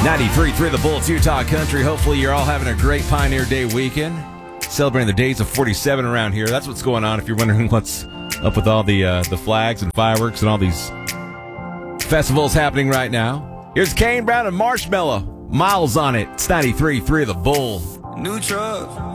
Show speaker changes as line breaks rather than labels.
93.3 The Bull, Utah Country. Hopefully you're all having a great Pioneer Day weekend. Celebrating the days of 47 around here. That's what's going on if you're wondering what's up with all the flags and fireworks and all these festivals happening right now. Here's Kane Brown and Marshmello. Miles on it. It's 93.3 The Bull.
New truck.